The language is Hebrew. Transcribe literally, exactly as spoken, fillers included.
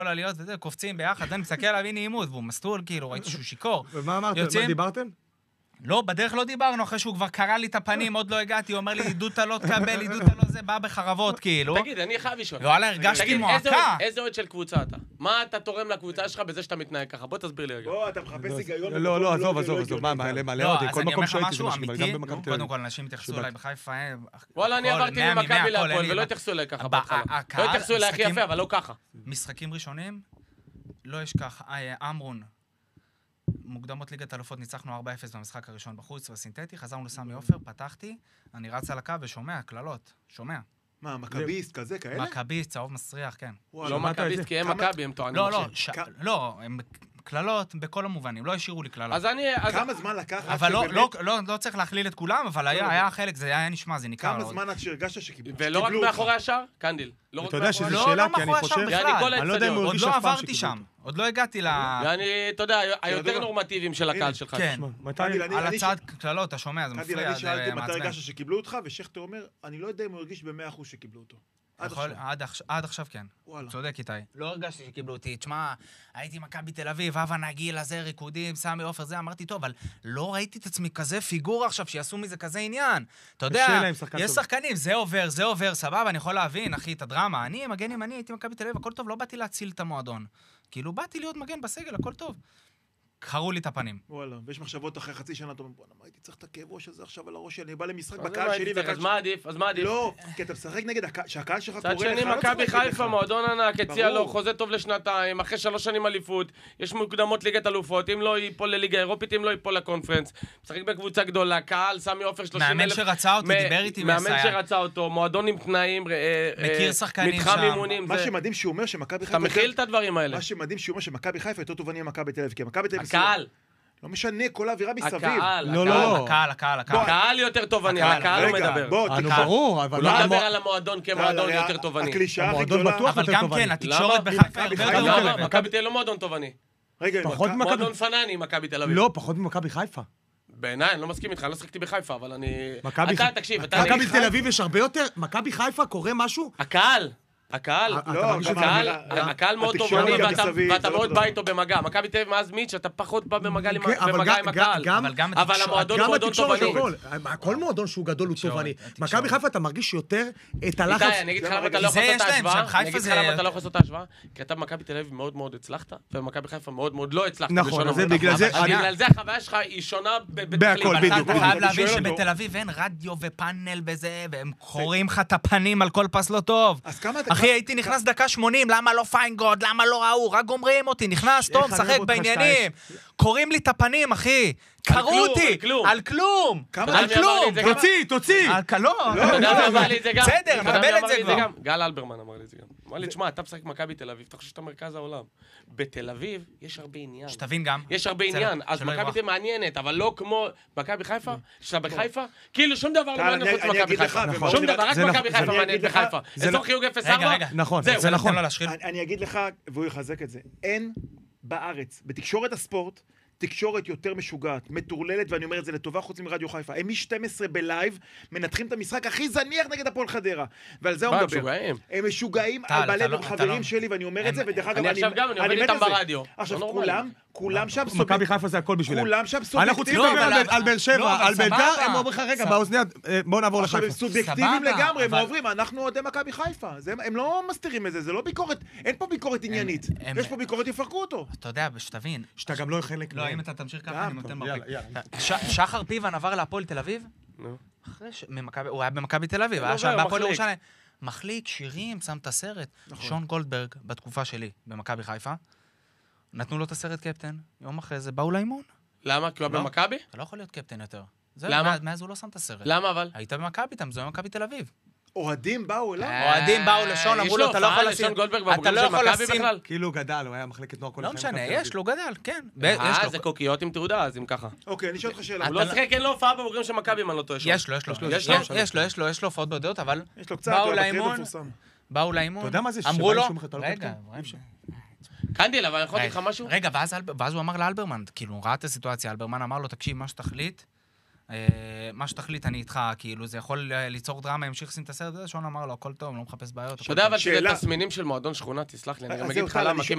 עליות וזה, קופצים ביחד, אני מסתכל עליו, הנה עימות, והוא מסטול, כאילו, ראיתי שהוא שיקור. ומה אמרתם? מה דיברתם? לא, בדרך לא דיברנו, אחרי שהוא כבר קרא לי את הפנים, עוד לא הגעתי, הוא אומר לי, עידותה לא תקבל, עידותה לא זה, בא בחרבות, כאילו. תגיד, אני חייב לשאול. וואלה, הרגשתי מועקה. איזה עוד של קבוצה אתה? מה אתה תורם לקבוצה שלך בזה שאתה מתנהג ככה? בוא תסביר לי רגע. בוא, אתה מחפש היגיון. לא, לא, עזוב, עזוב, עזוב, מה, מלא אותי, כל מקום שהייתי זה משהו, גם במכבי תל אביב. קודם כל, אנשים התייחסו אליי בחיפה. וואלה, אני עברתי ממכבי להפועל, ולא התייחסו אליי ככה בהתחלה. לא התייחסו אליי הכי יפה, אבל לא ככה. משחקים ראשונים, לא אשכח, אמרון. מוקדמות ליגת אלופות ניצחנו ארבע אפס במשחק הראשון בחוץ בסינתטי, חזרנו לסמי עופר, פתחתי, אני רץ על הקו ושומע, קללות, שומע. מה, מכביסט כזה, כאלה? מכביסט, צהוב מסריח, כן. לא מכביסט, כי הם מכבי, הם טוענים. לא, לא, לא, הם קללות בכל המובנים, לא השאירו לי קללות. אז אני... כמה זמן לקח? אבל לא צריך להכליל את כולם, אבל היה חלק, זה היה נשמע, זה ניכר. כמה זמן עד שהרגשת שקיבלו? ולא רק מאחורי השאר, קנדיל. אתה יודע שזו שאלה, כי אני חושב... אני לא יודע אם הוא הרגיש עוד אף לא פעם עברתי שם, עוד לא הגעתי ל... ואני, אתה יודע, היותר נורמטיביים של הקהל שלך. כן, על הצד קללות, אתה שומע, זה מפריע, אני שאלתי מתי הרגשת שקיבלו אותך, ושכטר אומר, אני לא יודע אם הוא הרגיש ב-מאה אחוז שקיבלו אותו. עד עכשיו כן, צודק איתי. לא הרגשתי שקיבלו אותי, תשמע, הייתי מכבי תל אביב, אבא נגיל, הזה, ריקודים, סמי עופר, זה, אמרתי, טוב, אבל לא ראיתי את עצמי כזה פיגורה עכשיו, שיעשו מזה כזה עניין. אתה יודע, יש שחקנים, זה עובר, זה עובר, סבבה, אני יכול להבין, אחי, את הדרמה. אני, מגן ימני, הייתי מכבי תל אביב, הכל טוב, לא באתי להציל את המועדון. כאילו, באתי להיות מגן בסגל, הכל טוב. קראו לי את הפנים. וואלה, ויש מחשבות אחרי חצי שנה, אתה אומר, בוא, הייתי צריך את הכאב ראש הזה עכשיו על הראש שלי, אני בא למשחק בקהל שלי, אז מה עדיף? אז מה עדיף? לא, כי אתה משחק נגד שהקהל שלך קורא לך, צד שני, מכבי חיפה, מועדון ענק, הציע לו חוזה טוב לשנתיים, אחרי שלוש שנים אליפות, יש מוקדמות ליגת אלופות, אם לא ייפול לליגה אירופית, אם לא ייפול לקונפרנס, משחק בקבוצה גדולה, קהל, סמי עופר שלושים אלף. מאמן שרצה אותי, דיבר איתי מאמן שרצה אותו, מועדון עם תנאים, מכיר שחקנים מתחם אימונים. מה שמדהים שהוא אומר שמכבי חיפה, אתה מכיל את הדברים האלה. מה שמדהים שהוא אומר שמכבי חיפה יותר טובעני ממכבי תל אביב, כי מכבי תל אביב הקהל. לא משנה, כל האווירה מסביב. הקהל, לא, לא. הקהל, הקהל, הקהל. הקהל יותר טובעני, הקהל הוא מדבר. בוא, ברור, הוא לא מדבר על המועדון כמועדון יותר טובעני. הקלישה הכי גדולה. אבל גם כן, התקשורת בחיפה הרבה יותר טובה. מכבי תל אביב לא מועדון טובעני. רגע, מועדון פנני, מכבי תל אביב. לא, פחות ממכבי חיפה. בעיניי, אני לא מסכים איתך, אני לא שחקתי בחיפה, אבל אני... אתה, תקשיב, אתה... מכבי תל אביב יש הרבה יותר, מכבי חיפה קורה משהו? הקהל. הקהל, הקהל מאוד טובעני ואתה מאוד בא איתו במגע. מכבי תל אביב מאז מיץ' אתה פחות בא במגע עם הקהל. אבל המועדון הוא מועדון טובעני. כל מועדון שהוא גדול הוא טובעני. מכבי חיפה אתה מרגיש יותר את הלחץ. איתי, אני אגיד לך למה אתה לא יכול לעשות את ההשוואה. אני אגיד לך למה אתה לא יכול לעשות את ההשוואה. כי אתה במכבי תל אביב מאוד מאוד הצלחת, ובמכבי חיפה מאוד מאוד לא הצלחת. נכון, זה בגלל זה. בגלל זה החוויה שלך היא שונה בהכל, בדיוק. אתה חייב להבין שבתל אביב אין רדיו ופאנל וזה, והם קוראים לך את הפנים על כל פס לא טוב. אחי, הייתי נכנס דקה שמונים, למה לא פיינגוד, למה לא ראו, רק גומרים אותי, נכנס, טוב, שחק בעניינים. קוראים לי את הפנים, אחי. קראו אותי, על כלום. על כלום. תוציא, תוציא. על כלום. אתה יודע מי אמר לי את זה גם? בסדר, מקבל את זה כבר. גל אלברמן אמר לי את זה גם. אמר לי, תשמע, אתה משחק מכבי תל אביב, אתה חושב שאתה מרכז העולם. בתל אביב יש הרבה עניין. שתבין גם. יש הרבה עניין. אז מכבי תל מעניינת, אבל לא כמו מכבי חיפה, שאתה בחיפה, כאילו שום דבר לא מעניין חוץ מכבי חיפה. שום דבר, רק מכבי חיפה מעניינת בחיפה. אזור חיוג אפס ארבע. נכון, זה נכון. אני אגיד לך, והוא יחזק את זה. אין בארץ, בתקשורת הספורט, תקשורת יותר משוגעת, מטורללת, ואני אומר את זה לטובה חוץ מרדיו חיפה. הם מ-שתים עשרה בלייב, מנתחים את המשחק הכי זניח נגד הפועל חדרה. ועל זה הוא מדבר. הם משוגעים על בלב חברים שלי, ואני אומר את זה, ודרך אגב, אני עכשיו גם, אני עובד איתם ברדיו. עכשיו, כולם, כולם שם סובבים. מכבי חיפה זה הכל בשבילם. כולם שם סובבים. אנחנו צריכים לדבר על באר שבע, על בית"ר, הם אומרים לך, רגע, באוזניה, בואו נעבור לחיפה. עכשיו, הם סובייקטיביים לגמרי, הם עוברים, אנחנו אוהדי מכבי חיפה. הם לא מסתירים את זה, זה לא ביקורת, אין פה ביקורת עניינית. יש פה ביקורת, יפרקו אותו. אתה יודע, שתבין. שאתה גם לא חלק. לא, אם אתה תמשיך ככה, אני נותן מרפק. שחר פיבן עבר להפועל תל אביב? הוא היה במכבי תל אביב, היה שם בהפועל ירושלים. מחליק, שירים, שם את הסרט. שון גולדברג, בתקופה שלי, במכבי חיפה, נתנו לו את הסרט קפטן. יום אחרי זה באו לאימון. למה? כי הוא היה במכבי? אתה לא יכול להיות קפטן יותר. למה? מאז הוא לא שם את הסרט. למה אבל? היית במכבי, אתה מזוהה במכבי תל אביב. אוהדים באו אליו? אוהדים באו לשון, אמרו לו, אתה לא יכול לשים... אתה לא יכול לשים... כאילו הוא גדל, הוא היה מחלקת נוער כל לא משנה, יש לו גדל, כן. אה, זה קוקיות עם תעודה, אז אם ככה. אוקיי, אני שואל אותך שאלה. הוא לא שחק, אין לו הופעה בבוגרים של מכבי, מה לא טועה. יש לו, יש לו. יש לו, יש לו, יש לו, יש לו הופעות בודדות, אבל... יש לו קצת, באו לאימון, באו לאימון, אתה יודע מה זה? אמרו לו... רגע, קנדיל, אבל אני יכול להגיד לך משהו? רגע, ואז הוא אמר לאלברמן, כאילו, הוא ראה את הסיטואציה, אלברמן אמר לו, תקשיב, מה שתחליט, מה שתחליט אני איתך, כאילו, זה יכול ליצור דרמה, ימשיך לשים את הסרט הזה, שון אמר לו, הכל טוב, לא מחפש בעיות. אתה יודע, אבל שזה תסמינים של מועדון שכונה, תסלח לי, אני גם אגיד לך למה,